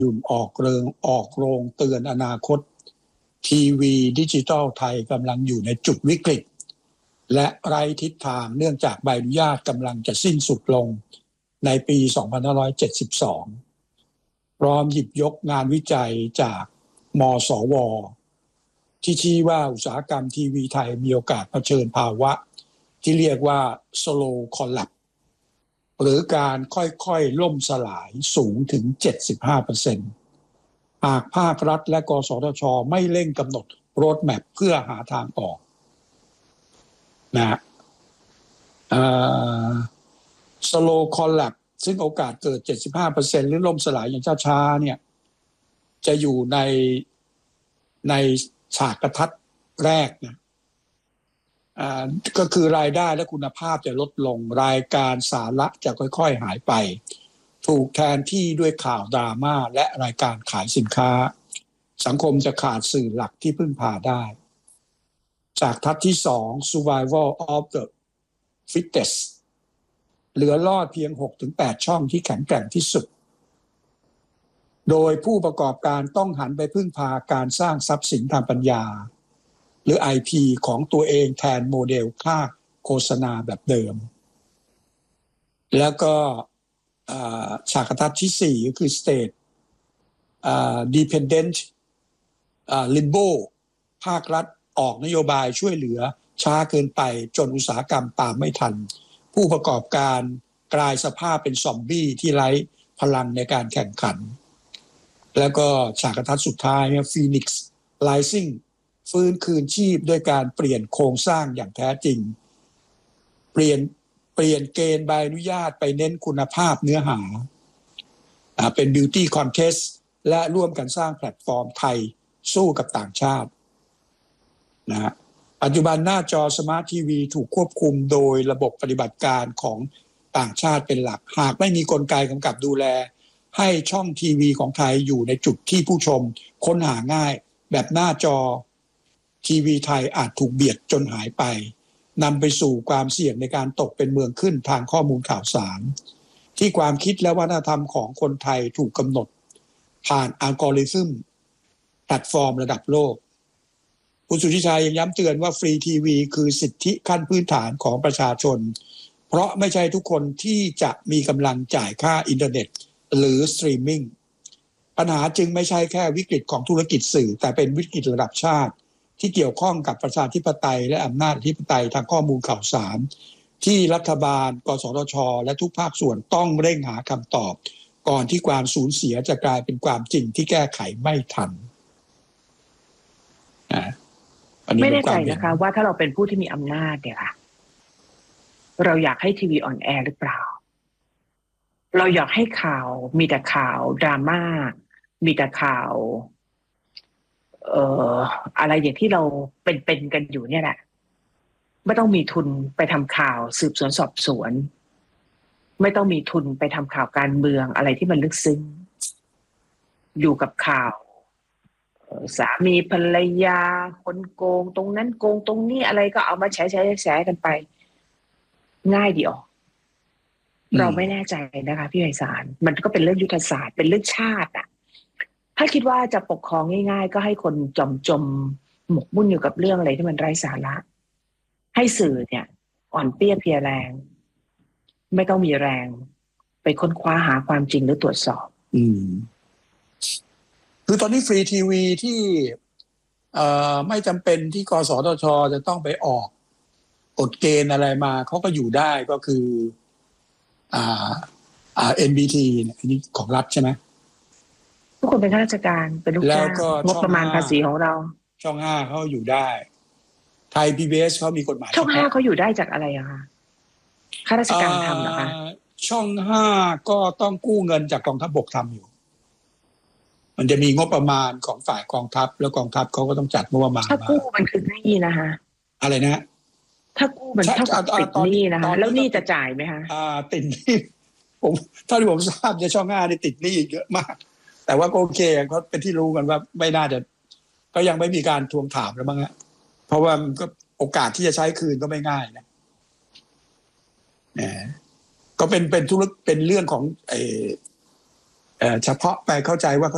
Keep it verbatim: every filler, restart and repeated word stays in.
ยุ่นออกเรงออกโรงเตือนอนาคตทีวีดิจิทัลไทยกำลังอยู่ในจุดวิกฤตและไร้ทิศทางเนื่องจากใบอนุญาตกำลังจะสิ้นสุดลงในปี สองพันห้าร้อยเจ็ดสิบสอง พร้อมหยิบยกงานวิจัยจากมสวที่ชี้ว่าอุตสาหกรรมทีวีไทยมีโอกาสเผชิญภาวะที่เรียกว่า slow collapse หรือการค่อยๆล่มสลายสูงถึง เจ็ดสิบห้าเปอร์เซ็นต์ หากภาครัฐและกสทช.ไม่เร่งกำหนดโรดแมปเพื่อหาทางออกนะเอ่อ slow collapse ซึ่งโอกาสเกิด เจ็ดสิบห้าเปอร์เซ็นต์ หรือล่มสลายอย่างช้าๆเนี่ยจะอยู่ในในฉากกระทัดแรกนะอ่าก็คือรายได้และคุณภาพจะลดลงรายการสาระจะค่อยๆหายไปถูกแทนที่ด้วยข่าวดราม่าและรายการขายสินค้าสังคมจะขาดสื่อหลักที่พึ่งพาได้ฉากทัดที่สอง Survival of the Fittest เหลือรอดเพียง หกถึงแปด ช่องที่แข็งแกร่งที่สุดโดยผู้ประกอบการต้องหันไปพึ่งพาการสร้างทรัพย์สินทางปัญญาหรือ ไอ พี ของตัวเองแทนโมเดลค่าโฆษณาแบบเดิมแล้วก็ฉากทัศน์ที่สี่ก็คือ State Dependent Limbo ภาครัฐออกนโยบายช่วยเหลือช้าเกินไปจนอุตสาหกรรมตามไม่ทันผู้ประกอบการกลายสภาพเป็นซอมบี้ที่ไร้พลังในการแข่งขันแล้วก็ฉากทัศน์สุดท้ายเนี่ย Phoenix Rising ฟื้นคืนชีพด้วยการเปลี่ยนโครงสร้างอย่างแท้จริงเปลี่ยนเปลี่ยนเกณฑ์ใบอนุญาตไปเน้นคุณภาพเนื้อหาเป็น Beauty Contest และร่วมกันสร้างแพลตฟอร์มไทยสู้กับต่างชาตินะฮะปัจจุบันหน้าจอสมาร์ททีวีถูกควบคุมโดยระบบปฏิบัติการของต่างชาติเป็นหลักหากไม่มีกลไกกำกับดูแลให้ช่องทีวีของไทยอยู่ในจุดที่ผู้ชมค้นหาง่ายแบบหน้าจอทีวีไทยอาจถูกเบียดจนหายไปนำไปสู่ความเสี่ยงในการตกเป็นเมืองขึ้นทางข้อมูลข่าวสารที่ความคิดและวัฒนธรรมของคนไทยถูกกำหนดผ่านอัลกอริทึมแพลตฟอร์มระดับโลกคุณสุทธิชัยยังย้ำเตือนว่าฟรีทีวีคือสิทธิขั้นพื้นฐานของประชาชนเพราะไม่ใช่ทุกคนที่จะมีกำลังจ่ายค่าอินเทอร์เน็ตหรือสตรีมมิ่งปัญหาจึงไม่ใช่แค่วิกฤตของธุรกิจสื่อแต่เป็นวิกฤตระดับชาติที่เกี่ยวข้องกับประชาธิปไตยและอำนาจอธิปไตยทางข้อมูลข่าวสารที่รัฐบาลกสทช.และทุกภาคส่วนต้องเร่งหาคำตอบก่อนที่ความสูญเสียจะกลายเป็นความจริงที่แก้ไขไม่ทันไม่แน่ใจนะคะว่าถ้าเราเป็นผู้ที่มีอำนาจเนี่ยค่ะเราอยากให้ทีวีออนแอร์หรือเปล่าเราอยากให้ข่าวมีแต่ข่าวดราม่ามีแต่ข่าวเอ่ออะไรอย่างที่เราเป็นๆกันอยู่เนี่ยแหละไม่ต้องมีทุนไปทำข่าวสืบสวนสอบสวนไม่ต้องมีทุนไปทำข่าวการเมืองอะไรที่มันลึกซึ้งอยู่กับข่าวสามีภรรยาคนโกงตรงนั้นโกงตรงนี้อะไรก็เอามาแฉแฉแฉกันไปง่ายดีออกเราไม่แน่ใจนะคะพี่ไพศาลมันก็เป็นเรื่องยุทธศาสตร์เป็นเรื่องชาติอ่ะถ้าคิดว่าจะปกครองง่ายๆก็ให้คนจมจมหมกมุ่นอยู่กับเรื่องอะไรที่มันไร้สาระให้สื่อเนี่ยอ่อนเปี้ยเพลียแรงไม่ต้องมีแรงไปค้นคว้าหาความจริงหรือตรวจสอบอืมคือตอนนี้ฟรีทีวีที่เอ่อไม่จำเป็นที่กสทช.จะต้องไปออกกฎเกณฑ์อะไรมาเขาก็อยู่ได้ก็คืออ่าอ่า เอ็น บี ที เนี่ยอันนี้ของรัฐใช่ไหมทุกคนเป็นข้าราชการเป็นลูกจ้างงบประมาณภาษีของเราช่องห้าเขาอยู่ได้ไทย พี บี เอส เขามีกฎหมายช่องห้าเขาอยู่ได้จากอะไรอะคะข้าราชการทำเหรอคะช่องห้าก็ต้องกู้เงินจากกองทัพบกทำอยู่มันจะมีงบประมาณของฝ่ายกองทัพแล้วกองทัพเขาก็ต้องจัดงบประมาณถ้ากู้มันคือหนี้นะคะอะไรนะถ้ากู้มันเท่ากับติดหนี้นะคะแล้วหนี้จะจ่ายไหมคะอ่าติดหนี้ผมเท่าที่ผมทราบในช่องห้านี่ติดหนี้เยอะมากแต่ว่าก็โอเคเขาเป็นที่รู้กันว่าไม่น่าจะก็ยังไม่มีการทวงถามแล้วมั้งฮะเพราะว่ามันก็โอกาสที่จะใช้คืนก็ไม่ง่ายนะก็เป็นเป็นธุรกิจเป็นเรื่องของเออเฉพาะไปเข้าใจว่า